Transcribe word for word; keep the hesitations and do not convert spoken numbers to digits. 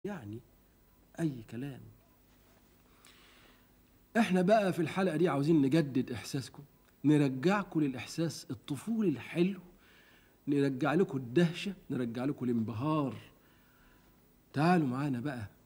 يعني أي كلام. احنا بقى في الحلقة دي عاوزين نجدد إحساسكم، نرجعكم للإحساس الطفولي الحلو، نرجع لكم الدهشة، نرجع لكم الانبهار. تعالوا معانا بقى